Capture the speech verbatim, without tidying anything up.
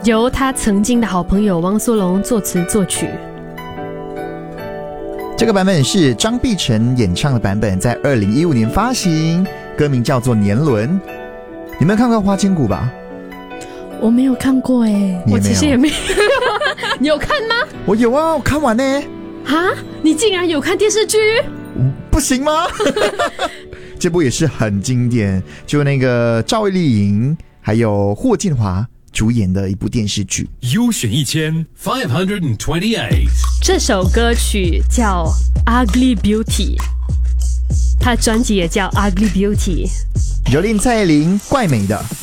由他曾经的好朋友汪苏泷作词作曲。 这个版本是张碧晨演唱的版本，在二零一五年发行，歌名叫做《年轮》。你们有看过《花千骨》吧？ 我没有看过哎， 我其实也没有。你有看吗？ 我有啊，我看完呢。 哈，你竟然有看电视剧？ 不行吗？这部也是很经典，就那个赵丽颖还有霍建华主演的一部电视剧。 优选一千 five hundred twenty-eight， 这首歌曲叫 Ugly Beauty， 他专辑也叫 Ugly Beauty。 蹂躏蔡依林怪美的。